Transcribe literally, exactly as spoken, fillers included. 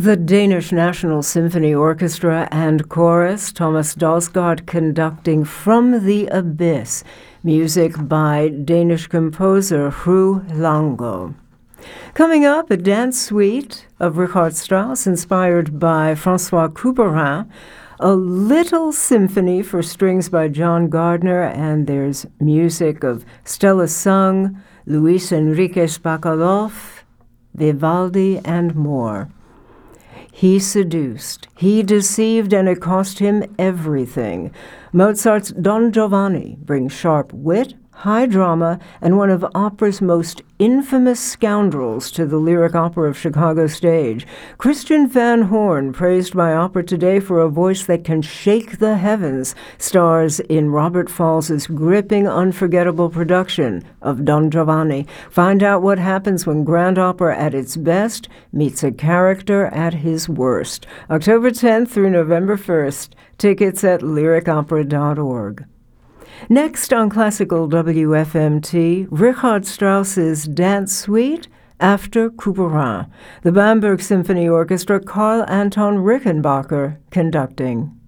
The Danish National Symphony Orchestra and Chorus, Thomas Dausgaard conducting From the Abyss, music by Danish composer Hru Lango. Coming up, a dance suite of Richard Strauss inspired by François Couperin, a little symphony for strings by John Gardner, and there's music of Stella Sung, Luis Enriquez Bacalov, Vivaldi, and more. He seduced, he deceived, and it cost him everything. Mozart's Don Giovanni brings sharp wit, high drama, and one of opera's most infamous scoundrels to the Lyric Opera of Chicago stage. Christian Van Horn, praised by Opera Today for a voice that can shake the heavens, stars in Robert Falls's gripping, unforgettable production of Don Giovanni. Find out what happens when grand opera at its best meets a character at his worst. October tenth through November first. Tickets at lyric opera dot org. Next on Classical W F M T, Richard Strauss's Dance Suite after Couperin. The Bamberg Symphony Orchestra, Carl Anton Rickenbacker conducting.